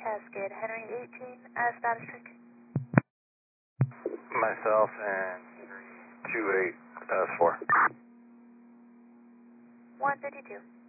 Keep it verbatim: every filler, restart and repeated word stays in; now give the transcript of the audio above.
Cascade, Henry eighteen, uh, status check. Myself and two eight, uh, four. one fifty-two.